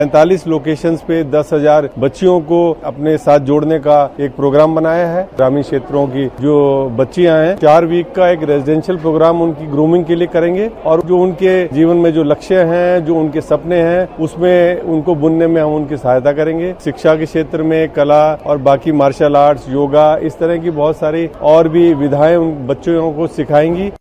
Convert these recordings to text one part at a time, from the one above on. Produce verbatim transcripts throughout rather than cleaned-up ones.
पैंतालीस लोकेशंस पे दस हजार बच्चियों को अपने साथ जोड़ने का एक प्रोग्राम बनाया है। ग्रामीण क्षेत्रों की जो बच्चियां हैं, चार वीक का एक रेजिडेंशियल प्रोग्राम उनकी ग्रूमिंग के लिए करेंगे और जो उनके जीवन में जो लक्ष्य हैं, जो उनके सपने हैं, उसमें उनको बुनने में हम उनकी सहायता करेंगे। शिक्षा के क्षेत्र में कला और बाकी मार्शल आर्ट्स, योगा, इस तरह की बहुत सारी और भी विधाएं उन बच्चों को सिखाएंगी।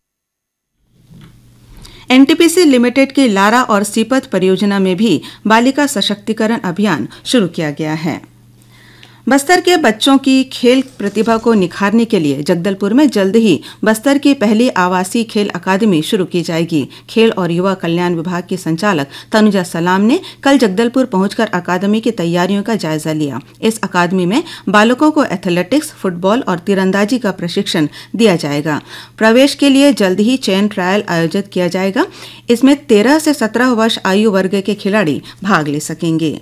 एनटीपीसी लिमिटेड की लारा और सीपत परियोजना में भी बालिका सशक्तिकरण अभियान शुरू किया गया है। बस्तर के बच्चों की खेल प्रतिभा को निखारने के लिए जगदलपुर में जल्द ही बस्तर की पहली आवासीय खेल अकादमी शुरू की जाएगी। खेल और युवा कल्याण विभाग की संचालक तनुजा सलाम ने कल जगदलपुर पहुंचकर अकादमी की तैयारियों का जायजा लिया। इस अकादमी में बालकों को एथलेटिक्स, फुटबॉल और तीरंदाजी का प्रशिक्षण दिया जाएगा। प्रवेश के लिए जल्द ही चयन ट्रायल आयोजित किया जाएगा। इसमें तेरह से सत्रह वर्ष आयु वर्ग के खिलाड़ी भाग ले सकेंगे।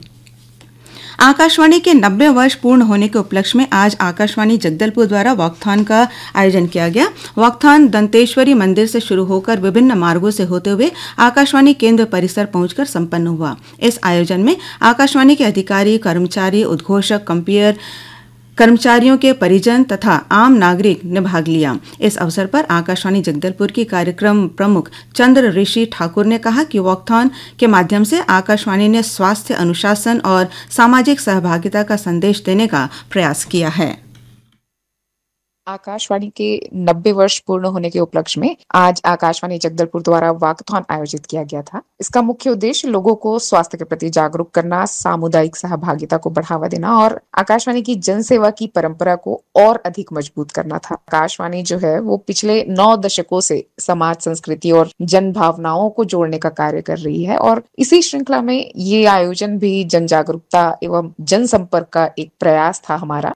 आकाशवाणी के नब्बे वर्ष पूर्ण होने के उपलक्ष्य में आज आकाशवाणी जगदलपुर द्वारा वॉकथॉन का आयोजन किया गया। वॉकथॉन दंतेश्वरी मंदिर से शुरू होकर विभिन्न मार्गों से होते हुए आकाशवाणी केंद्र परिसर पहुंचकर संपन्न हुआ। इस आयोजन में आकाशवाणी के अधिकारी, कर्मचारी, उद्घोषक, कंपेयर कर्मचारियों के परिजन तथा आम नागरिक ने भाग लिया। इस अवसर पर आकाशवाणी जगदलपुर की कार्यक्रम प्रमुख चंद्र ऋषि ठाकुर ने कहा कि वॉकथॉन के माध्यम से आकाशवाणी ने स्वास्थ्य, अनुशासन और सामाजिक सहभागिता का संदेश देने का प्रयास किया है। आकाशवाणी के नब्बे वर्ष पूर्ण होने के उपलक्ष्य में आज आकाशवाणी जगदलपुर द्वारा वॉकथॉन आयोजित किया गया था। इसका मुख्य उद्देश्य लोगों को स्वास्थ्य के प्रति जागरूक करना, सामुदायिक सहभागिता को बढ़ावा देना और आकाशवाणी की जनसेवा की परंपरा को और अधिक मजबूत करना था। आकाशवाणी जो है वो पिछले नौ दशकों से समाज, संस्कृति और जन भावनाओं को जोड़ने का कार्य कर रही है और इसी श्रृंखला में ये आयोजन भी जन जागरूकता एवं जनसंपर्क का एक प्रयास था हमारा।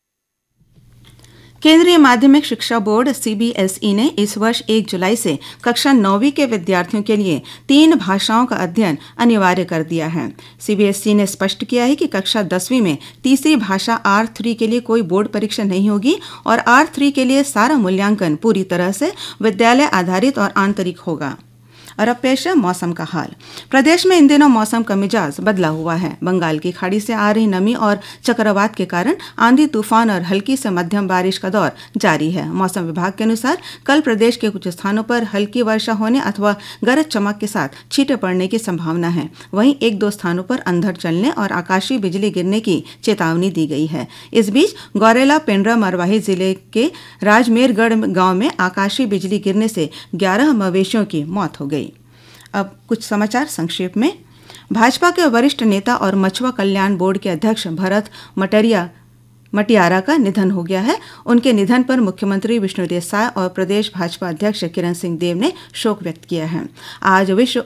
केंद्रीय माध्यमिक शिक्षा बोर्ड सीबीएसई ने इस वर्ष एक जुलाई से कक्षा नौवीं के विद्यार्थियों के लिए तीन भाषाओं का अध्ययन अनिवार्य कर दिया है। सीबीएसई ने स्पष्ट किया है कि कक्षा दसवीं में तीसरी भाषा आर थ्री के लिए कोई बोर्ड परीक्षा नहीं होगी और आर थ्री के लिए सारा मूल्यांकन पूरी तरह से विद्यालय आधारित और आंतरिक होगा। और अब पेश है मौसम का हाल। प्रदेश में इन दिनों मौसम का मिजाज बदला हुआ है। बंगाल की खाड़ी से आ रही नमी और चक्रवात के कारण आंधी, तूफान और हल्की से मध्यम बारिश का दौर जारी है। मौसम विभाग के अनुसार कल प्रदेश के कुछ स्थानों पर हल्की वर्षा होने अथवा गरज चमक के साथ छींटे पड़ने की संभावना है। वहीं एक दो स्थानों पर अंधड़ चलने और आकाशीय बिजली गिरने की चेतावनी दी गई है। इस बीच गौरेला, पेंड्रा, मरवाही जिले के राजमेरगढ़ गांव में आकाशीय बिजली गिरने से ग्यारह मवेशियों की मौत हो गई। अब कुछ समाचार संक्षेप में। भाजपा के वरिष्ठ नेता और मछुआ कल्याण बोर्ड के अध्यक्ष भरत मटरिया मटियारा का निधन हो गया है। उनके निधन पर मुख्यमंत्री विष्णुदेव साय और प्रदेश भाजपा अध्यक्ष किरण सिंह देव ने शोक व्यक्त किया है। आज विश्व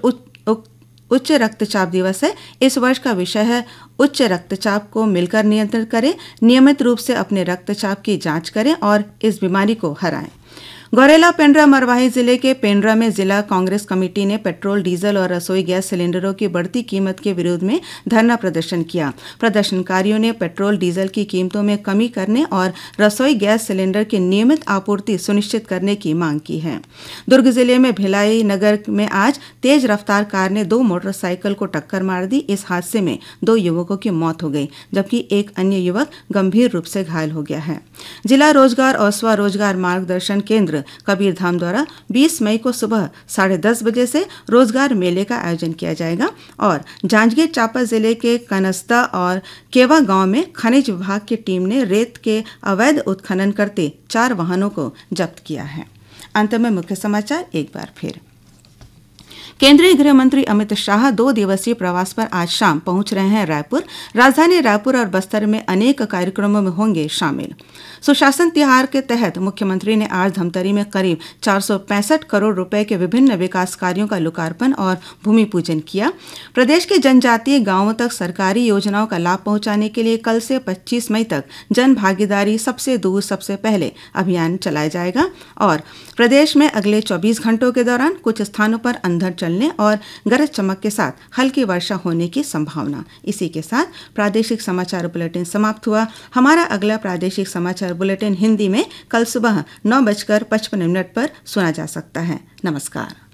उच्च रक्तचाप दिवस है। इस वर्ष का विषय है उच्च रक्तचाप को मिलकर नियंत्रण करें, नियमित रूप से अपने रक्तचाप की जांच करें और इस बीमारी को हराएं। गौरेला, पेंड्रा, मरवाही जिले के पेंड्रा में जिला कांग्रेस कमेटी ने पेट्रोल, डीजल और रसोई गैस सिलेंडरों की बढ़ती कीमत के विरोध में धरना प्रदर्शन किया। प्रदर्शनकारियों ने पेट्रोल, डीजल की कीमतों में कमी करने और रसोई गैस सिलेंडर की नियमित आपूर्ति सुनिश्चित करने की मांग की है। दुर्ग जिले में भिलाई नगर में आज तेज रफ्तार कार ने दो मोटरसाइकिल को टक्कर मार दी। इस हादसे में दो युवकों की मौत हो गई, जबकि एक अन्य युवक गंभीर रूप से घायल हो गया है। जिला रोजगार और स्वरोजगार मार्गदर्शन केंद्र कबीरधाम द्वारा बीस मई को सुबह साढ़े दस बजे से रोजगार मेले का आयोजन किया जाएगा और जांजगीर चांपा जिले के कनस्दा और केवा गांव में खनिज विभाग की टीम ने रेत के अवैध उत्खनन करते चार वाहनों को जब्त किया है। अंत में मुख्य समाचार एक बार फिर। केंद्रीय गृह मंत्री अमित शाह दो दिवसीय प्रवास पर आज शाम पहुंच रहे हैं रायपुर। राजधानी रायपुर और बस्तर में अनेक कार्यक्रमों में होंगे शामिल। सुशासन तिहार के तहत मुख्यमंत्री ने आज धमतरी में करीब चार सौ पैंसठ करोड़ रुपए के विभिन्न विकास कार्यों का लोकार्पण और भूमि पूजन किया। प्रदेश के जनजातीय गांवों तक सरकारी योजनाओं का लाभ पहुंचाने के लिए कल से पच्चीस मई तक जन भागीदारी सबसे दूर सबसे पहले अभियान चलाया जाएगा। और प्रदेश में अगले चौबीस घंटों के दौरान कुछ स्थानों पर अंधड़ चलने और गरज चमक के साथ हल्की वर्षा होने की संभावना। इसी के साथ प्रादेशिक समाचार बुलेटिन समाप्त हुआ। हमारा अगला प्रादेशिक समाचार बुलेटिन हिंदी में कल सुबह नौ बजकर पचपन मिनट पर सुना जा सकता है। नमस्कार।